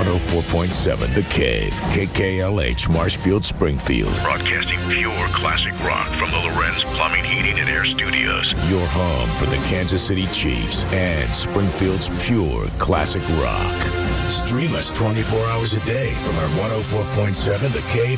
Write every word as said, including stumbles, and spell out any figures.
one oh four point seven The Cave, K K L H, Marshfield, Springfield. Broadcasting pure classic rock from the Lorenz Plumbing, Heating, and Air Studios. Your home for the Kansas City Chiefs and Springfield's pure classic rock. Stream us twenty-four hours a day from our one oh four point seven The Cave